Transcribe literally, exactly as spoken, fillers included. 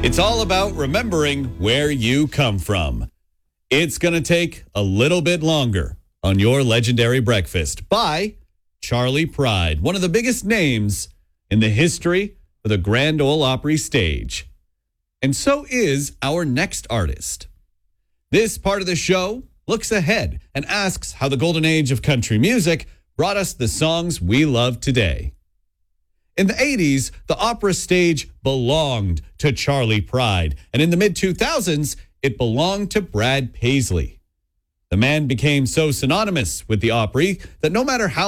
It's all about remembering where you come from. It's going to take a little bit longer on Your Legendary Breakfast by Charley Pride, one of the biggest names in the history of the Grand Ole Opry stage. And so is our next artist. This part of the show looks ahead and asks how the golden age of country music brought us the songs we love today. In the eighties, the opera stage belonged to Charley Pride, and in the mid two thousands, it belonged to Brad Paisley. The man became so synonymous with the Opry that no matter how